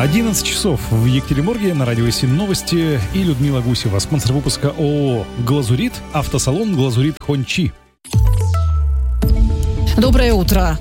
11 часов в Екатеринбурге, на радио 7 новости и Людмила Гусева. Спонсор выпуска ООО «Глазурит», автосалон «Глазурит Хончи». Доброе утро.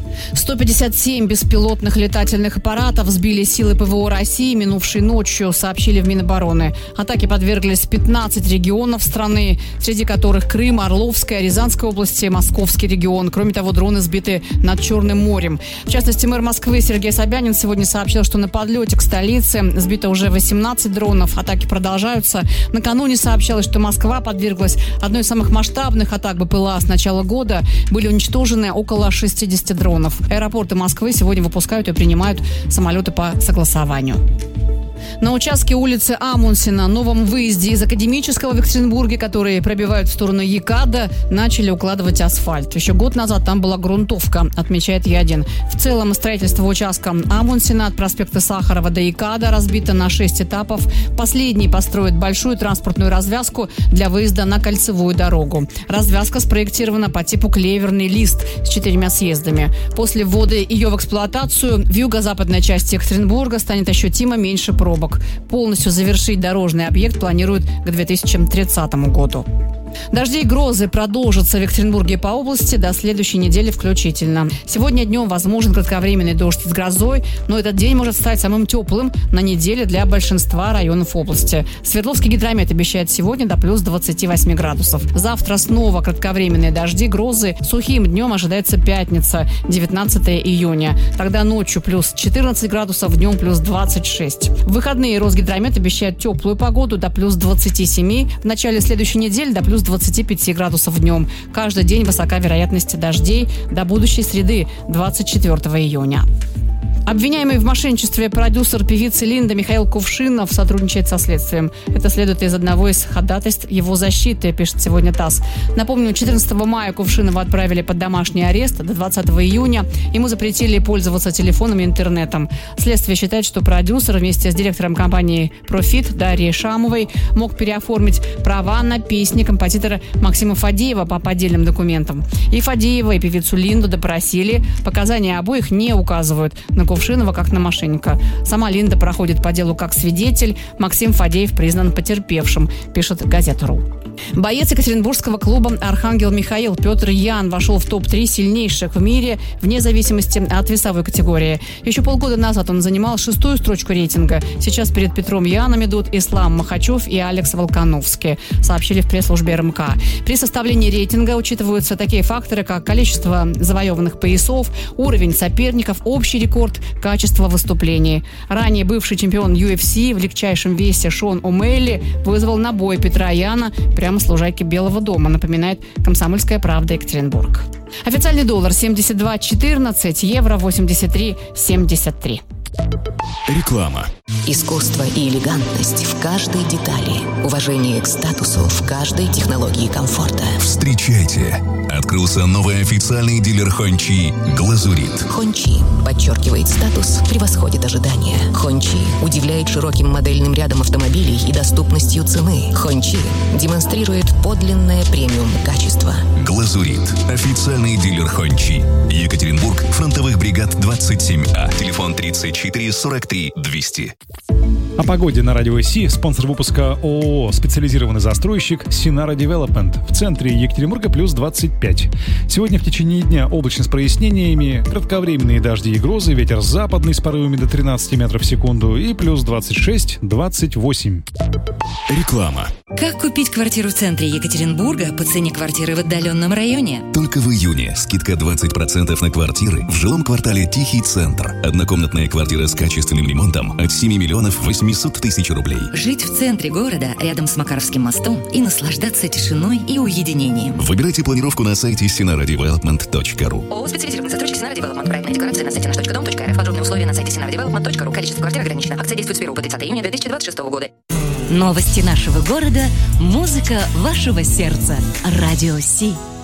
157 беспилотных летательных аппаратов сбили силы ПВО России минувшей ночью, сообщили в Минобороны. Атаке подверглись 15 регионов страны, среди которых Крым, Орловская, Рязанская области, Московский регион. Кроме того, дроны сбиты над Черным морем. В частности, мэр Москвы Сергей Собянин сегодня сообщил, что на подлете к столице сбито уже 18 дронов. Атаки продолжаются. Накануне сообщалось, что Москва подверглась одной из самых масштабных атак БПЛА с начала года. Были уничтожены около 60 дронов. Аэропорты Москвы сегодня выпускают и принимают самолеты по согласованию. На участке улицы Амундсена, новом выезде из Академического в Екатеринбурге, которые пробивают в сторону ЕКАДа, начали укладывать асфальт. Еще год назад там была грунтовка, отмечает Е1. В целом строительство участка Амундсена от проспекта Сахарова до ЕКАДа разбито на 6 этапов. Последний построит большую транспортную развязку для выезда на кольцевую дорогу. Развязка спроектирована по типу клеверный лист с 4 съездами. После ввода ее в эксплуатацию в юго-западной части Екатеринбурга станет ощутимо меньше пробок. Полностью завершить дорожный объект планируют к 2030 году. Дожди и грозы продолжатся в Екатеринбурге по области до следующей недели включительно. Сегодня днем возможен кратковременный дождь с грозой, но этот день может стать самым теплым на неделе для большинства районов области. Свердловский гидромет обещает сегодня до плюс 28 градусов. Завтра снова кратковременные дожди, грозы. Сухим днем ожидается пятница, 19 июня. Тогда ночью плюс 14 градусов, днем плюс 26. В выходные Росгидромет обещает теплую погоду до плюс 27. В начале следующей недели до плюс 25 градусов днем. Каждый день высока вероятность дождей до будущей среды, 24 июня. Обвиняемый в мошенничестве продюсер певицы Линда Михаил Кувшинов сотрудничает со следствием. Это следует из одного из ходатайств его защиты, пишет сегодня ТАСС. Напомню, 14 мая Кувшинова отправили под домашний арест до 20 июня. Ему запретили пользоваться телефоном и интернетом. Следствие считает, что продюсер вместе с директором компании «Профит» Дарьей Шамовой мог переоформить права на песни композитора Максима Фадеева по поддельным документам. И Фадеева, и певицу Линду допросили. Показания обоих не указывают на Кувшинова как на мошенника. Сама Линда проходит по делу как свидетель. Максим Фадеев признан потерпевшим, пишет Газета.ру. Боец екатеринбургского клуба «Архангел Михаил» Петр Ян вошел в топ-3 сильнейших в мире вне зависимости от весовой категории. Еще полгода назад он занимал 6-ю строчку рейтинга. Сейчас перед Петром Яном идут Ислам Махачев и Алекс Волконовский, сообщили в пресс-службе РМК. При составлении рейтинга учитываются такие факторы, как количество завоеванных поясов, уровень соперников, общий рекорд, качество выступлений. Ранее бывший чемпион UFC в легчайшем весе Шон О'Мелли вызвал на бой Петра Яна прямо с лужайки Белого дома, напоминает «Комсомольская правда» Екатеринбург. Официальный доллар 72.14, евро 83.73. Реклама. Искусство и элегантность в каждой детали. Уважение к статусу в каждой технологии комфорта. Встречайте! Открылся новый официальный дилер Хончи «Глазурит». Хончи подчеркивает статус, превосходит ожидания. Хончи удивляет широким модельным рядом автомобилей и доступностью цены. Хончи демонстрирует подлинное премиум-качество. «Глазурит» – официальный дилер Хончи. Екатеринбург, фронтовых бригад 27А. Телефон 34 43 200. О погоде на радио СИ. Спонсор выпуска ООО «Специализированный застройщик» Синара Девелопмент. В центре Екатеринбурга плюс 25. Сегодня в течение дня облачно с прояснениями, кратковременные дожди и грозы, ветер западный с порывами до 13 метров в секунду и плюс 26-28. Реклама. Как купить квартиру в центре Екатеринбурга по цене квартиры в отдаленном районе? Только в июне скидка 20% на квартиры в жилом квартале «Тихий центр». Однокомнатная квартира с качественным ремонтом от 7 миллионов 800 тысяч рублей. Жить в центре города, рядом с Макаровским мостом и наслаждаться тишиной и уединением. Выбирайте планировку на сайте sinaradevelopment.ru. ООО «Специализированный застройщик Синара Девелопмент». Проектная декларация на сайте nаш.dom.rf. Подробные условия на сайте sinaradevelopment.ru. Количество квартир ограничено. Акция действует с 1 по 30 июня 2026 года. Новости нашего города, музыка вашего сердца. Радио Си.